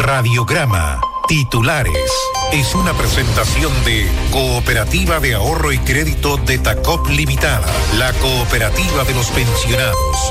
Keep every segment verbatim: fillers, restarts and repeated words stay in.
Radiograma. Titulares. Es una presentación de Cooperativa de Ahorro y Crédito de Tacop Limitada, la cooperativa de los pensionados.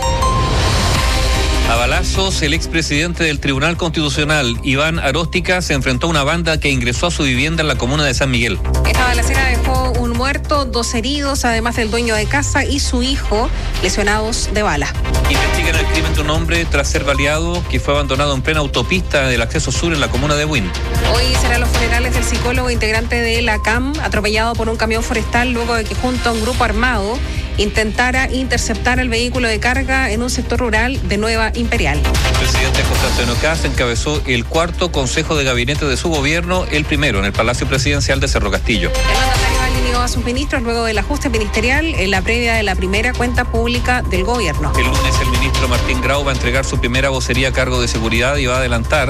A balazos, el expresidente del Tribunal Constitucional, Iván Aróstica, se enfrentó a una banda que ingresó a su vivienda en la comuna de San Miguel. Esta balacera dejó un muerto, dos heridos, además del dueño de casa y su hijo, lesionados de bala. Investigan el crimen de un hombre tras ser baleado que fue abandonado en plena autopista del acceso sur en la comuna de Buin. Hoy serán los funerales del psicólogo integrante de la C A M, atropellado por un camión forestal luego de que junto a un grupo armado intentara interceptar el vehículo de carga en un sector rural de Nueva Imperial. El presidente José Antonio Kast encabezó el cuarto consejo de gabinete de su gobierno, el primero en el Palacio Presidencial de Cerro Castillo. El mandatario alineó a sus ministros luego del ajuste ministerial en la previa de la primera cuenta pública del gobierno. El lunes el ministro Martín Grau va a entregar su primera vocería a cargo de seguridad y va a adelantar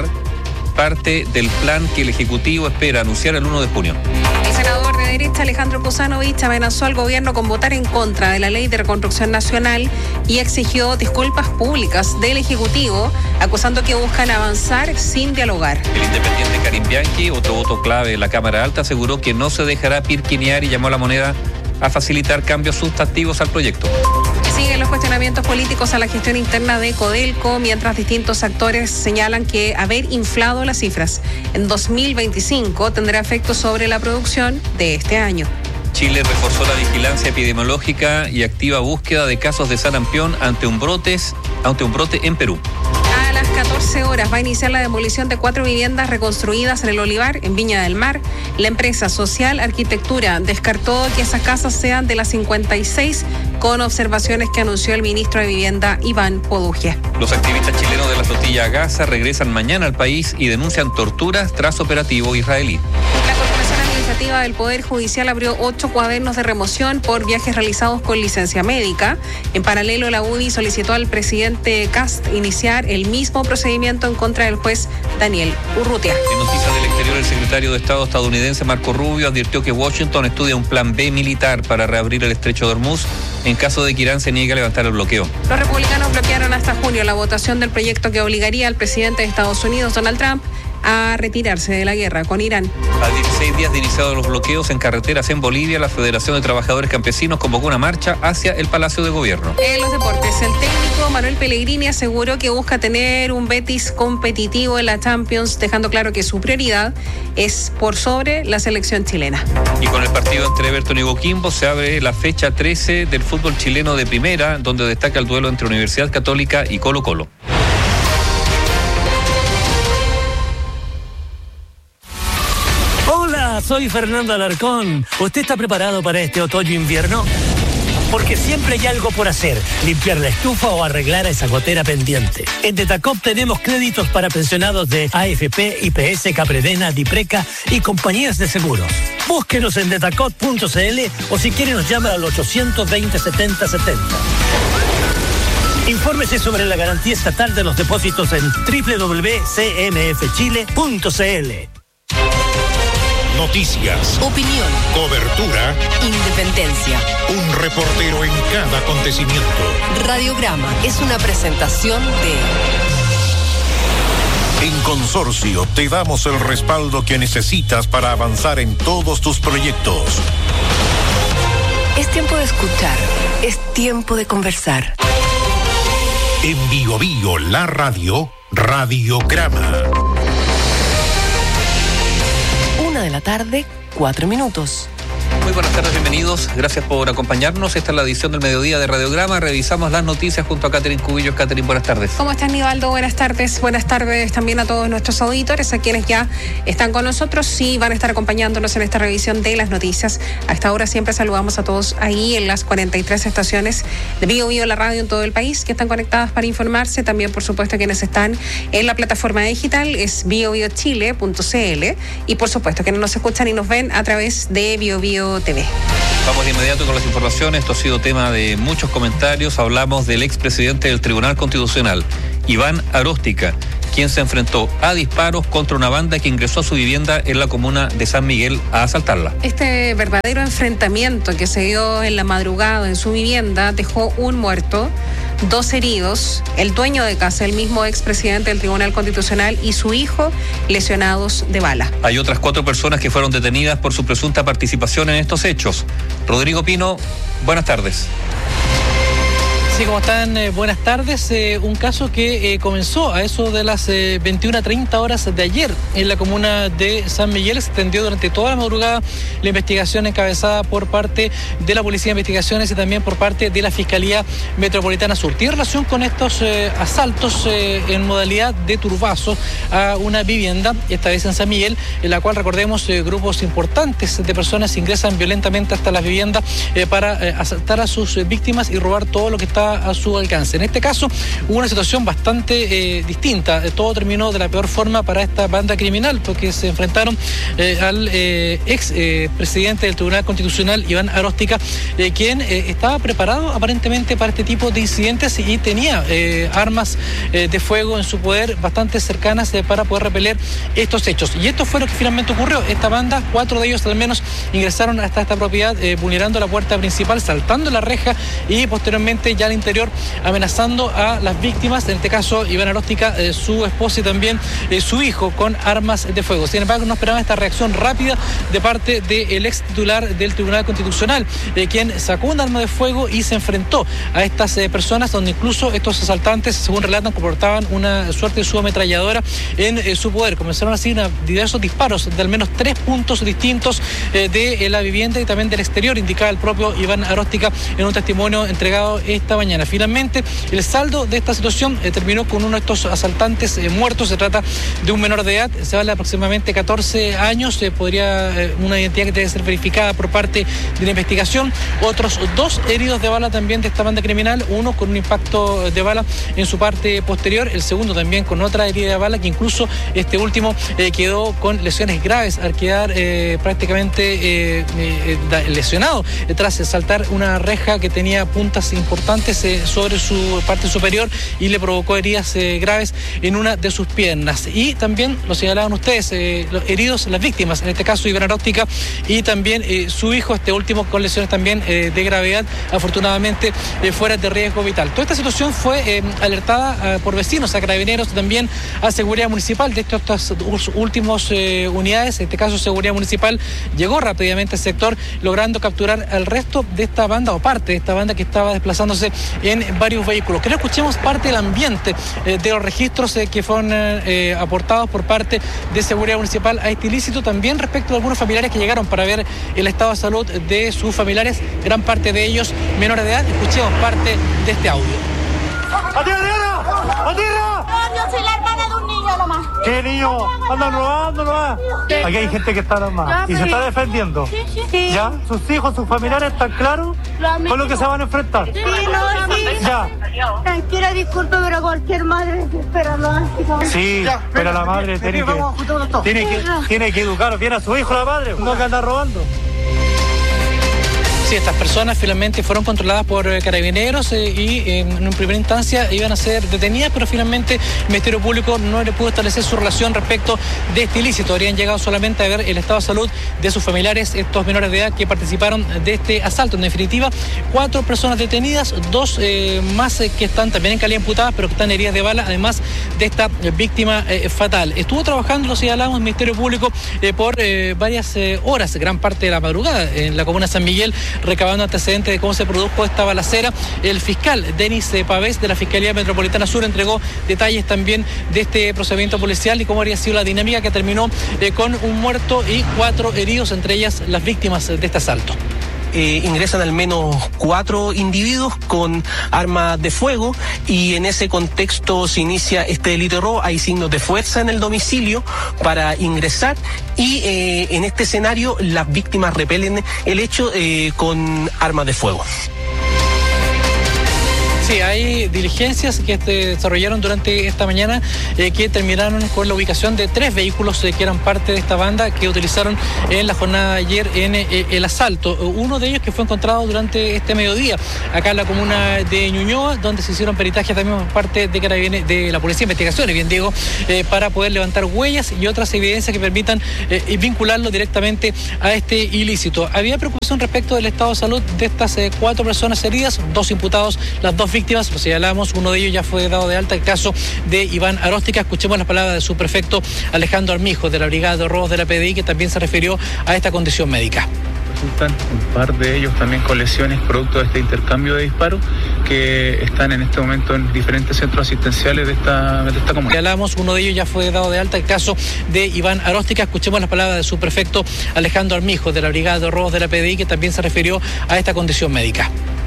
parte del plan que el Ejecutivo espera anunciar el primero de junio. El senador de derecha Alejandro Kuzanovich amenazó al gobierno con votar en contra de la Ley de Reconstrucción Nacional y exigió disculpas públicas del Ejecutivo, acusando que buscan avanzar sin dialogar. El independiente Karim Bianchi, otro voto clave en la Cámara Alta, aseguró que no se dejará pirquinear y llamó a la moneda a facilitar cambios sustantivos al proyecto. Siguen los cuestionamientos políticos a la gestión interna de Codelco, mientras distintos actores señalan que haber inflado las cifras en dos mil veinticinco tendrá efectos sobre la producción de este año. Chile reforzó la vigilancia epidemiológica y activa búsqueda de casos de sarampión ante un brotes, ante un brote en Perú. A las catorce horas va a iniciar la demolición de cuatro viviendas reconstruidas en el Olivar, en Viña del Mar. La empresa Social Arquitectura descartó que esas casas sean de las cincuenta y seis, con observaciones que anunció el ministro de Vivienda, Iván Podugia. Los activistas chilenos de la flotilla a Gaza regresan mañana al país y denuncian torturas tras operativo israelí. La Corporación Administrativa del Poder Judicial abrió ocho cuadernos de remoción por viajes realizados con licencia médica. En paralelo, la U D I solicitó al presidente Kast iniciar el mismo procedimiento en contra del juez Daniel Urrutia. En noticias del exterior, el secretario de Estado estadounidense Marco Rubio advirtió que Washington estudia un plan B militar para reabrir el estrecho de Hormuz en caso de que Irán se niegue a levantar el bloqueo. Los republicanos bloquearon hasta junio la votación del proyecto que obligaría al presidente de Estados Unidos, Donald Trump, a retirarse de la guerra con Irán. A dieciséis días de iniciados los bloqueos en carreteras en Bolivia, la Federación de Trabajadores Campesinos convocó una marcha hacia el Palacio de Gobierno. En los deportes, el técnico Manuel Pellegrini aseguró que busca tener un Betis competitivo en la Champions, dejando claro que su prioridad es por sobre la selección chilena. Y con el partido entre Everton y Coquimbo se abre la fecha trece del fútbol chileno de primera, donde destaca el duelo entre Universidad Católica y Colo Colo. Soy Fernando Alarcón. ¿Usted está preparado para este otoño-invierno? Porque siempre hay algo por hacer, limpiar la estufa o arreglar esa gotera pendiente. En Detacop tenemos créditos para pensionados de A F P, I P S, Capredena, Dipreca y compañías de seguros. Búsquenos en detacop punto c l o si quiere nos llama al ochocientos veinte, setenta setenta. Infórmese sobre la garantía estatal de los depósitos en doble u doble u doble u punto c m f chile punto c l. Noticias, opinión, cobertura, independencia. Un reportero en cada acontecimiento. Radiograma es una presentación de... En Consorcio te damos el respaldo que necesitas para avanzar en todos tus proyectos. Es tiempo de escuchar, es tiempo de conversar. En Bio Bio, la radio, Radiograma. Una de la tarde, cuatro minutos. Muy buenas tardes, bienvenidos. Gracias por acompañarnos. Esta es la edición del mediodía de Radiograma. Revisamos las noticias junto a Catherine Cubillos. Catherine, buenas tardes. ¿Cómo estás, Nivaldo? Buenas tardes. Buenas tardes también a todos nuestros auditores, a quienes ya están con nosotros y van a estar acompañándonos en esta revisión de las noticias. A esta hora siempre saludamos a todos ahí en las cuarenta y tres estaciones de Bio Bio, la radio en todo el país, que están conectadas para informarse. También, por supuesto, quienes están en la plataforma digital es bio bio chile punto c l y, por supuesto, quienes nos escuchan y nos ven a través de Bio Bio T V. Vamos de inmediato con las informaciones. Esto ha sido tema de muchos comentarios. Hablamos del expresidente del Tribunal Constitucional, Iván Aróstica, quien se enfrentó a disparos contra una banda que ingresó a su vivienda en la comuna de San Miguel a asaltarla. Este verdadero enfrentamiento que se dio en la madrugada en su vivienda dejó un muerto, dos heridos, el dueño de casa, el mismo expresidente del Tribunal Constitucional y su hijo lesionados de bala. Hay otras cuatro personas que fueron detenidas por su presunta participación en estos hechos. Rodrigo Pino, buenas tardes. Sí, ¿cómo están? Eh, buenas tardes. Eh, un caso que eh, comenzó a eso de las eh, veintiuna treinta horas de ayer en la comuna de San Miguel. Se extendió durante toda la madrugada la investigación encabezada por parte de la Policía de Investigaciones y también por parte de la Fiscalía Metropolitana Sur. Tiene relación con estos eh, asaltos eh, en modalidad de turbazo a una vivienda, esta vez en San Miguel, en la cual, recordemos, eh, grupos importantes de personas ingresan violentamente hasta las viviendas eh, para eh, asaltar a sus eh, víctimas y robar todo lo que está a su alcance. En este caso hubo una situación bastante eh, distinta. Todo terminó de la peor forma para esta banda criminal, porque se enfrentaron eh, al eh, ex eh, presidente del Tribunal Constitucional, Iván Aróstica, eh, quien eh, estaba preparado aparentemente para este tipo de incidentes y tenía eh, armas eh, de fuego en su poder bastante cercanas eh, para poder repeler estos hechos. Y esto fue lo que finalmente ocurrió. Esta banda, cuatro de ellos al menos, ingresaron hasta esta propiedad eh, vulnerando la puerta principal, saltando la reja y posteriormente ya al interior amenazando a las víctimas, en este caso Iván Aróstica, eh, su esposa y también eh, su hijo, con armas de fuego. Sin embargo, no esperaban esta reacción rápida de parte del ex titular del Tribunal Constitucional, eh, quien sacó un arma de fuego y se enfrentó a estas eh, personas, donde incluso estos asaltantes, según relatan, comportaban una suerte de subametralladora en eh, su poder. Comenzaron así una, diversos disparos de al menos tres puntos distintos eh, de eh, la vivienda y también del exterior, indicaba el propio Iván Aróstica en un testimonio entregado esta mañana. Finalmente, el saldo de esta situación eh, terminó con uno de estos asaltantes eh, muertos. Se trata de un menor de edad, se habla de aproximadamente catorce años, eh, podría eh, una identidad que debe ser verificada por parte de la investigación. Otros dos heridos de bala también de esta banda criminal, uno con un impacto de bala en su parte posterior, el segundo también con otra herida de bala, que incluso este último eh, quedó con lesiones graves al quedar eh, prácticamente eh, eh, lesionado eh, tras saltar una reja que tenía puntas importantes eh, sobre su parte superior y le provocó heridas eh, graves en una de sus piernas. Y también lo señalaban ustedes, eh, los heridos, las víctimas, en este caso Iván Aróstica y también eh, su hijo, este último con lesiones también eh, de gravedad, afortunadamente eh, fuera de riesgo vital. Toda esta situación fue eh, alertada eh, por vecinos, a Carabineros, también a Seguridad Municipal. De hecho, estas últimas eh, unidades, en este caso Seguridad Municipal, llegó rápidamente al sector, logrando capturar al resto de esta banda o parte de esta banda que estaba desplazándose en varios vehículos. Que no escuchemos parte del ambiente eh, de los registros eh, que fueron eh, aportados por parte de Seguridad Municipal a este ilícito, también respecto de algunos familiares que llegaron para ver el estado de salud de sus familiares, gran parte de ellos menores de edad. Escuchemos parte de este audio. ¡Atira, atira! ¡Atira! No, yo soy la hermana de un niño nomás. ¿Qué niño? Andan robando nomás. Aquí hay gente que está armada y se está defendiendo. Sí, sí, sí. ¿Ya? ¿Sus hijos, sus familiares están claros con lo que se van a enfrentar? Sí, no, sí. Ya. Tranquila, disculpe, pero cualquier madre espera lo Sí, pero la madre tiene que, tiene que, tiene que educar bien a su hijo, la madre, no que anda robando. Sí, estas personas finalmente fueron controladas por eh, Carabineros eh, y eh, en una primera instancia iban a ser detenidas, pero finalmente el Ministerio Público no le pudo establecer su relación respecto de este ilícito. Habrían llegado solamente a ver el estado de salud de sus familiares, estos menores de edad que participaron de este asalto. En definitiva, cuatro personas detenidas, dos eh, más eh, que están también en calidad imputada, pero que están heridas de bala, además de esta eh, víctima eh, fatal. Estuvo trabajando, lo señalamos, el Ministerio Público eh, por eh, varias eh, horas, gran parte de la madrugada, en la comuna de San Miguel, recabando antecedentes de cómo se produjo esta balacera. El fiscal Denis Pavés de la Fiscalía Metropolitana Sur entregó detalles también de este procedimiento policial y cómo habría sido la dinámica, que terminó eh, con un muerto y cuatro heridos, entre ellas las víctimas de este asalto. Eh, ingresan al menos cuatro individuos con armas de fuego y en ese contexto se inicia este delito de robo. Hay signos de fuerza en el domicilio para ingresar y eh, en este escenario las víctimas repelen el hecho eh, con armas de fuego. Sí, hay diligencias que se desarrollaron durante esta mañana eh, que terminaron con la ubicación de tres vehículos eh, que eran parte de esta banda que utilizaron en la jornada de ayer en eh, el asalto. Uno de ellos que fue encontrado durante este mediodía acá en la comuna de Ñuñoa, donde se hicieron peritajes también por parte de Carabineros, de la Policía de Investigaciones, bien digo, eh, para poder levantar huellas y otras evidencias que permitan eh, vincularlo directamente a este ilícito. Había preocupación respecto del estado de salud de estas eh, cuatro personas heridas, dos imputados, las dos víctimas víctimas, lo señalamos, uno de ellos ya fue dado de alta, el caso de Iván Aróstica. Escuchemos las palabras de su prefecto Alejandro Armijo, de la Brigada de Robos de la P D I, que también se refirió a esta condición médica. Resultan un par de ellos también con lesiones producto de este intercambio de disparos que están en este momento en diferentes centros asistenciales de esta, de esta comunidad. Hablamos, uno de ellos ya fue dado de alta, el caso de Iván Aróstica. Escuchemos las palabras de su prefecto Alejandro Armijo, de la Brigada de Robos de la P D I, que también se refirió a esta condición médica.